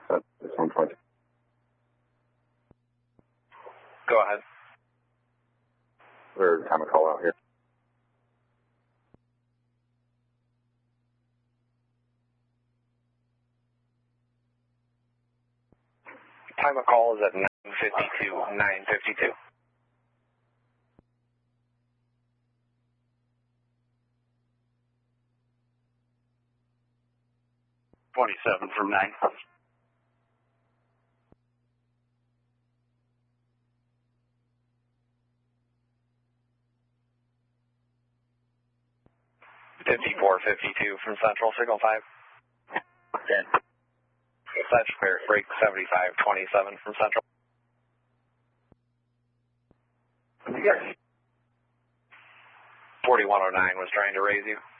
That's 120. Go ahead. Third time I call out here. Time of call is at 9:52. 9:52. 27 from 9. $54.52 from Central, Signal 5. 10. Dispatch break 7527 from Central. 4109 was trying to raise you.